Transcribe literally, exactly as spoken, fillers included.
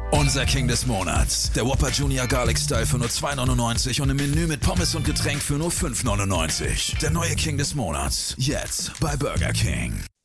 Unser King des Monats. Der Whopper Junior Garlic Style für nur zwei neunundneunzig und im Menü mit Pommes und Getränk für nur fünf neunundneunzig. Der neue King des Monats. Jetzt bei Burger King.